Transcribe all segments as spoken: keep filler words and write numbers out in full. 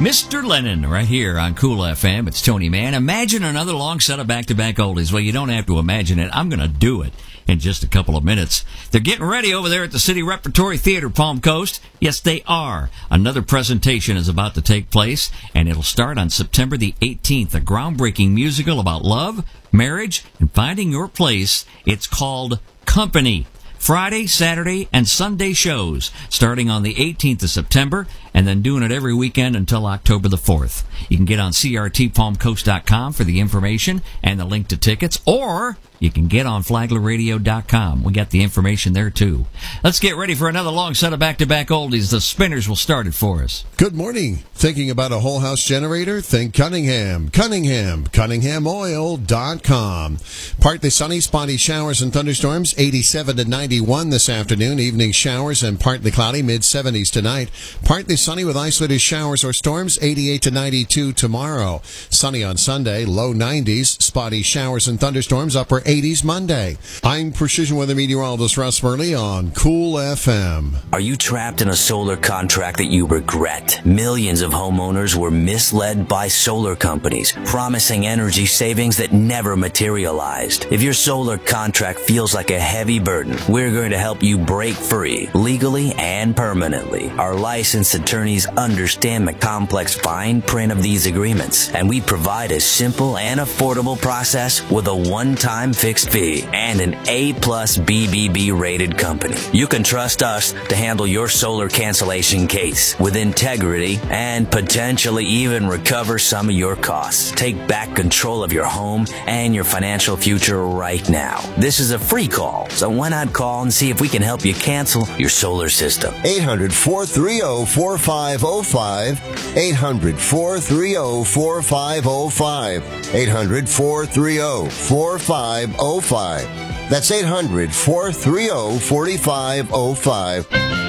Mister Lennon, right here on Cool F M. It's Tony Mann. Imagine another long set of back-to-back oldies. Well, you don't have to imagine it. I'm going to do it in just a couple of minutes. They're getting ready over there at the City Repertory Theater, Palm Coast. Yes, they are. Another presentation is about to take place, and it'll start on September the eighteenth. A groundbreaking musical about love, marriage, and finding your place. It's called Company. Friday, Saturday, and Sunday shows, starting on the eighteenth of September, and then doing it every weekend until October the fourth. You can get on C R T palm coast dot com for the information and the link to tickets, or you can get on flagler radio dot com. We got the information there, too. Let's get ready for another long set of back-to-back oldies. The Spinners will start it for us. Good morning. Thinking about a whole house generator? Think Cunningham. Cunningham. Cunningham Oil dot com. Partly sunny, spotty showers and thunderstorms. eighty-seven to ninety-one this afternoon. Evening showers and partly cloudy. mid seventies tonight. Partly sunny with isolated showers or storms. eighty-eight to ninety-two tomorrow. Sunny on Sunday. Low nineties. Spotty showers and thunderstorms. Upper eighties Monday. I'm Precision Weather Meteorologist Russ Burley on Cool F M. Are you trapped in a solar contract that you regret? Millions of homeowners were misled by solar companies, promising energy savings that never materialized. If your solar contract feels like a heavy burden, we're going to help you break free, legally and permanently. Our licensed attorneys understand the complex fine print of these agreements, and we provide a simple and affordable process with a one-time fixed fee and an A-plus B B B rated company. You can trust us to handle your solar cancellation case with integrity and potentially even recover some of your costs. Take back control of your home and your financial future right now. This is a free call, so why not call and see if we can help you cancel your solar system? eight hundred, four three zero, four five zero five. eight hundred, four three zero, four five zero five. eight hundred, four three zero, four five zero five. That's eight hundred, four three zero, four five zero five.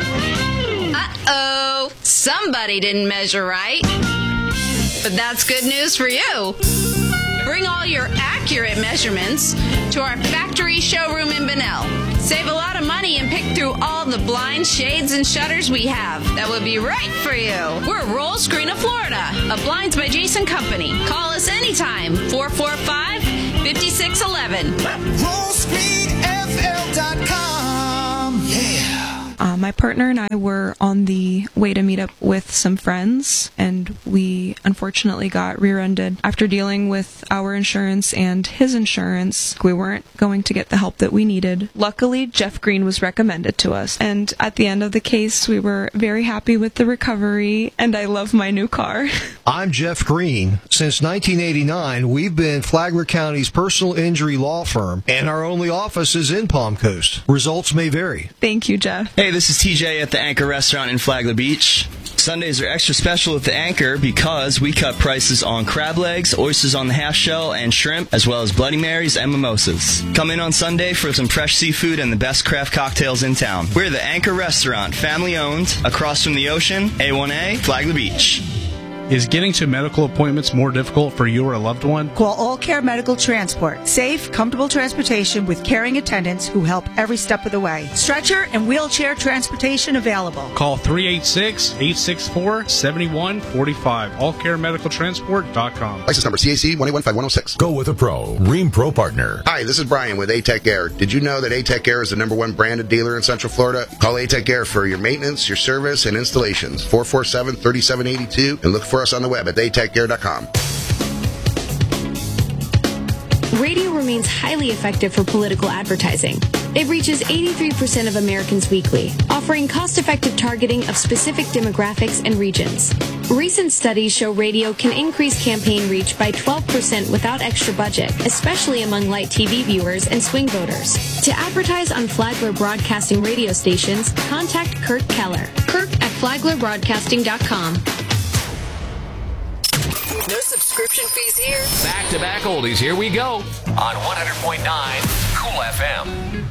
Uh-oh. Somebody didn't measure right. But that's good news for you. Bring all your accurate measurements to our factory showroom in Bunnell. Save a lot of money and pick through all the blinds, shades, and shutters we have. That would be right for you. We're Roll Screen of Florida, a Blinds by Jason company. Call us anytime, four four five, five six one one. roll screen f l dot com. Yeah. Uh, my partner and I were on the way to meet up with some friends, and we unfortunately got rear-ended. After dealing with our insurance and his insurance, we weren't going to get the help that we needed. Luckily, Jeff Green was recommended to us, and at the end of the case, we were very happy with the recovery, and I love my new car. I'm Jeff Green. Since nineteen eighty-nine, we've been Flagler County's personal injury law firm, and our only office is in Palm Coast. Results may vary. Thank you, Jeff. Hey, this is T J at the Anchor Restaurant in Flagler Beach. Sundays are extra special at the Anchor because we cut prices on crab legs, oysters on the half shell, and shrimp, as well as Bloody Marys and mimosas. Come in on Sunday for some fresh seafood and the best craft cocktails in town. We're the Anchor Restaurant, family-owned, across from the ocean, A one A, Flagler Beach. Is getting to medical appointments more difficult for you or a loved one? Call All Care Medical Transport. Safe, comfortable transportation with caring attendants who help every step of the way. Stretcher and wheelchair transportation available. Call three eight six, eight six four, seven one four five. all care medical transport dot com. License number C A C one eight one five one zero six. Go with a pro. Ream Pro Partner. Hi, this is Brian with A-Tech Air. Did you know that A-Tech Air is the number one branded dealer in Central Florida? Call A-Tech Air for your maintenance, your service, and installations. four four seven, three seven eight two. And look for us on the web at a tech air dot com. Radio remains highly effective for political advertising. It reaches eighty-three percent of Americans weekly, offering cost-effective targeting of specific demographics and regions. Recent studies show radio can increase campaign reach by twelve percent without extra budget, especially among light T V viewers and swing voters. To advertise on Flagler Broadcasting radio stations, contact Kirk Keller. Kirk at flagler broadcasting dot com. No subscription fees here. Back-to-back oldies, here we go on one hundred point nine Cool F M.